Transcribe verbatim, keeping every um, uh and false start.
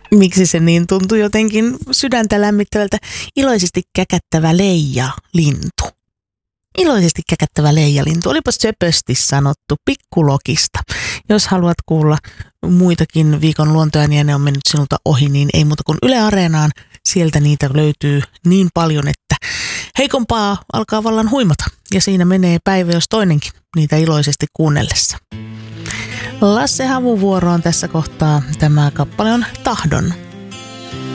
Miksi se niin tuntui jotenkin sydäntä lämmittävältä? Iloisesti käkättävä leijalintu. Iloisesti käkättävä leijalintu. Olipa söpösti sanottu pikkulokista. Jos haluat kuulla muitakin viikon luontoääniä, ne on mennyt sinulta ohi, niin ei muuta kuin Yle Areenaan. Sieltä niitä löytyy niin paljon, että heikompaa alkaa vallan huimata. Ja siinä menee päivä jos toinenkin niitä iloisesti kuunnellessa. Lasse Havun vuoro on tässä kohtaa. Tämä kappale on Tahdon.